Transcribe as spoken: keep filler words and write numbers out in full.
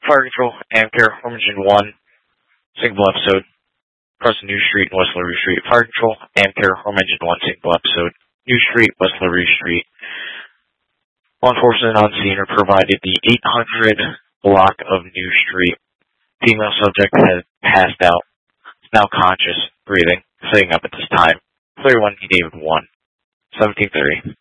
Fire Control, Amcare, Hormigin one, single episode, crossing New Street and West LaRue Street. Fire Control, Amcare, Hormigin one, single episode, New Street, West LaRue Street. Law enforcement on scene are provided the eight hundred block of New Street. Female subject has passed out. Is now conscious, breathing, sitting up at this time. Clear one, David one. seventeen thirty.